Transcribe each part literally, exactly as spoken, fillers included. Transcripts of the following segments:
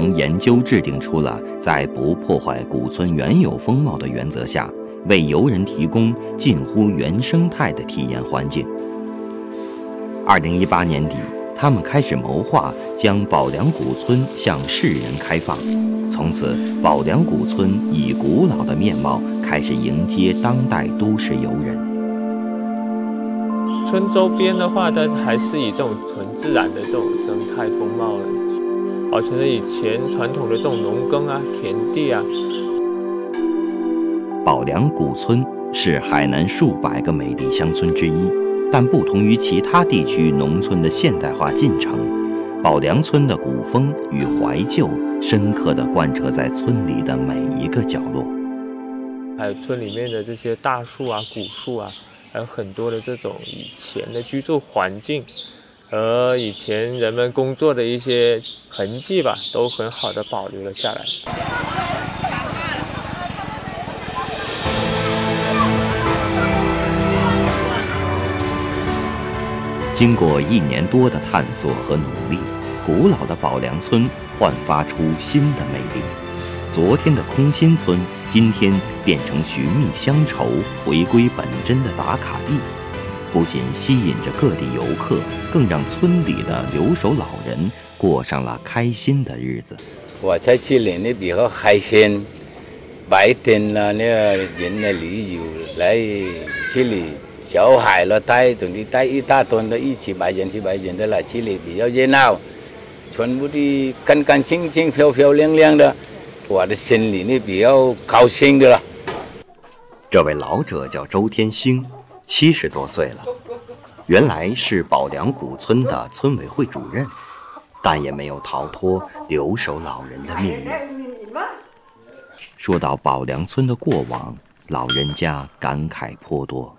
同研究制定出了在不破坏古村原有风貌的原则下，为游人提供近乎原生态的体验环境。二零一八年底，他们开始谋划将宝梁古村向世人开放，从此宝梁古村以古老的面貌开始迎接当代都市游人。 村周边的话，它还是以这种纯自然的这种生态风貌的，保存了以前传统的这种农耕啊、田地啊。 宝梁古村是海南数百个美丽乡村之一，但不同于其他地区农村的现代化进程，宝梁村的古风与怀旧深刻地贯彻在村里的每一个角落。 还有村里面的这些大树啊、古树啊，还有很多的这种以前的居住环境和以前人们工作的一些痕迹吧，都很好的保留了下来。 经过一年多的探索和努力，古老的宝梁村焕发出新的魅力。昨天的空心村，今天变成寻觅乡愁、回归本真的打卡地，不仅吸引着各地游客，更让村里的留守老人过上了开心的日子。 我在这里呢比较开心，白天呢，那人的旅游来这里。小孩了带等于带一大堆的一几百人几百人的来这里比较热闹，全部的干干净净漂漂亮亮的，我的心里呢比较高兴的了。 这位老者叫周天星，七十多岁了，原来是宝梁古村的村委会主任，但也没有逃脱留守老人的命运。说到宝梁村的过往，老人家感慨颇多。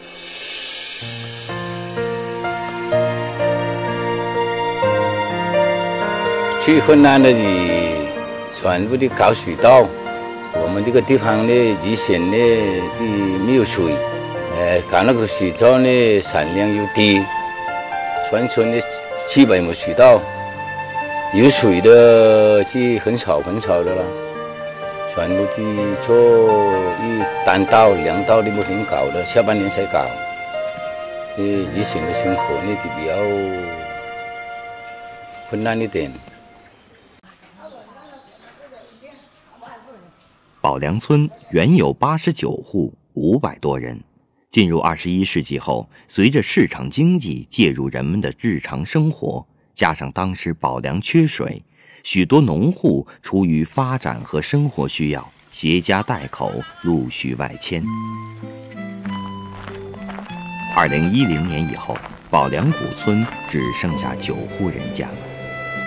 最困难的是全部的搞水稻，我们这个地方呢以前呢就没有水，呃，搞那个水稻呢产量又低，全村的基本没水稻，有水的是很少很少的了。全部去做一单道、两道的不停搞的，下半年才搞。呃，以前的生活呢就比较困难一点。 宝梁村原有八十九户，五百多人。进入二十一世纪后，随着市场经济介入人们的日常生活，加上当时宝梁缺水，许多农户出于发展和生活需要，携家带口陆续外迁。二零一零年以后，宝梁古村只剩下九户人家。